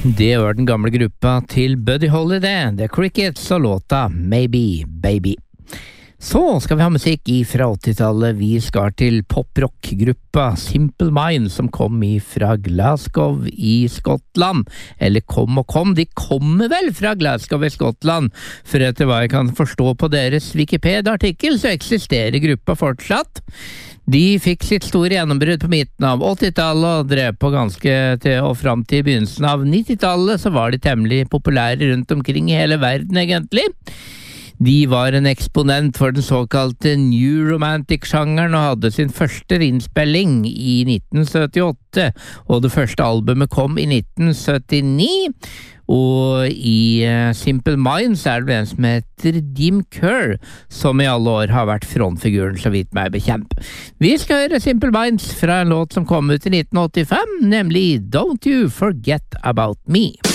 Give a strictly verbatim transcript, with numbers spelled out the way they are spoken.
Det var den gamle gruppa til Buddy Holiday, The Crickets og låta Maybe Baby. Så skal vi ha musikk fra åttitallet. Vi skal til poprock-gruppa Simple Minds, som kom fra Glasgow i Skottland. Eller kom og kom, de kommer vel fra Glasgow i Skottland. For etter hva jeg kan forstå på deres Wikipedia-artikkel, så eksisterer gruppa fortsatt. De fikk sitt store gjennombrudd på midten av åttitallet og drev på ganske til og fram til begynnelsen av nittitallet, så var de temmelig populære rundt omkring i hele verden egentlig. De var en eksponent for den såkalte New Romantic-sjangeren og hadde sin første innspilling i nitten syttiåtte, og det første albumet kom i nitten syttini. Og i Simple Minds er det en som heter Jim Kerr, som i alle år har vært frontfiguren, så vidt meg bekjent. Vi skal høre Simple Minds fra en låt som kom ut i nitten åttifem, nemlig Don't You Forget About Me.